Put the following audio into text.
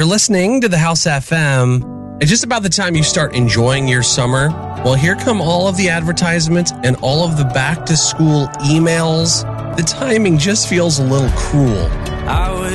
You're listening to the House FM. And just about the time you start enjoying your summer, well, here come all of the advertisements and all of the back-to-school emails. The timing just feels a little cruel.